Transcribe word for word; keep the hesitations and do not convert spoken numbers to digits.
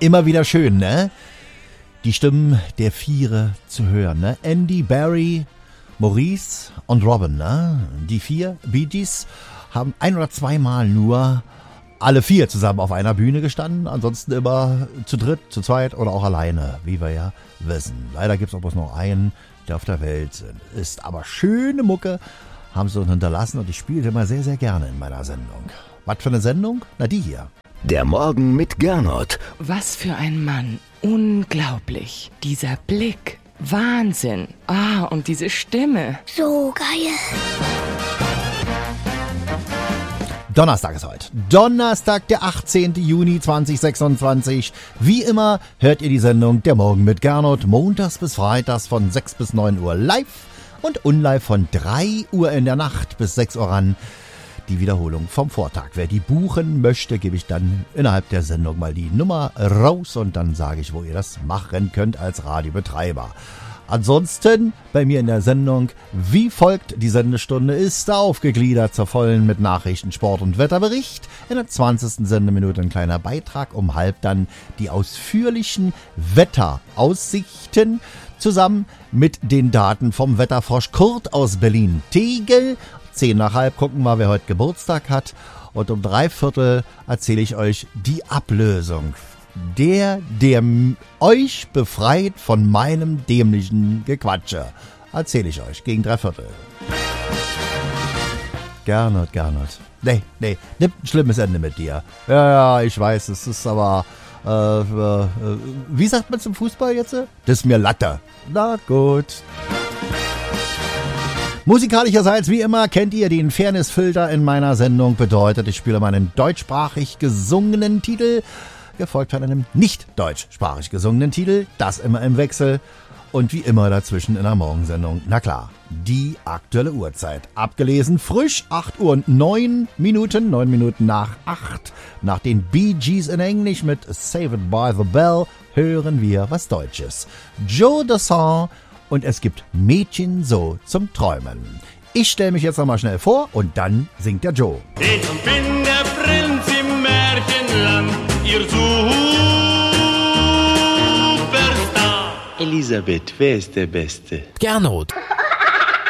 Immer wieder schön, ne? Die Stimmen der Viere zu hören, ne? Andy, Barry, Maurice und Robin, ne? Die vier Bee Gees haben ein oder zweimal nur alle vier zusammen auf einer Bühne gestanden. Ansonsten immer zu dritt, zu zweit oder auch alleine, wie wir ja wissen. Leider gibt es auch bloß noch einen, der auf der Welt ist. Aber schöne Mucke haben sie uns hinterlassen und ich spiele immer sehr, sehr gerne in meiner Sendung. Was für eine Sendung? Na, die hier. Der Morgen mit Gernot. Was für ein Mann. Unglaublich. Dieser Blick. Wahnsinn. Ah, und diese Stimme. So geil. Donnerstag ist heute. Donnerstag, der achtzehnten Juni zweitausendsechsundzwanzig. Wie immer hört ihr die Sendung Der Morgen mit Gernot montags bis freitags von sechs bis neun Uhr live und unlive von drei Uhr in der Nacht bis sechs Uhr ran. Die Wiederholung vom Vortag. Wer die buchen möchte, gebe ich dann innerhalb der Sendung mal die Nummer raus und dann sage ich, wo ihr das machen könnt als Radiobetreiber. Ansonsten bei mir in der Sendung wie folgt: Die Sendestunde ist aufgegliedert zur vollen mit Nachrichten, Sport und Wetterbericht. In der zwanzigsten Sendeminute ein kleiner Beitrag, um halb dann die ausführlichen Wetteraussichten zusammen mit den Daten vom Wetterfrosch Kurt aus Berlin-Tegel. Zehn nach halb gucken wir, wer heute Geburtstag hat. Und um drei Viertel erzähle ich euch die Ablösung. Der, der m- euch befreit von meinem dämlichen Gequatsche. Erzähle ich euch gegen drei Viertel. Gernot, Gernot. Nee, nee, nimmt ein schlimmes Ende mit dir. Ja, ja, ich weiß, es ist aber... Äh, äh, wie sagt man zum Fußball jetzt? Das ist mir Latte. Na gut. Musikalischerseits, wie immer, kennt ihr den Fairness-Filter in meiner Sendung. Bedeutet, ich spiele meinen deutschsprachig gesungenen Titel, gefolgt von einem nicht deutschsprachig gesungenen Titel. Das immer im Wechsel. Und wie immer dazwischen in der Morgensendung, na klar, die aktuelle Uhrzeit. Abgelesen frisch, acht Uhr und neun Minuten, neun Minuten nach acht. Nach den Bee Gees in Englisch mit Saved by the Bell hören wir was Deutsches. Joe Dassin. Und es gibt Mädchen so zum Träumen. Ich stelle mich jetzt nochmal schnell vor und dann singt der Joe. Ich bin der Prinz im Märchenland, ihr Superstar. Elisabeth, wer ist der Beste? Gernot.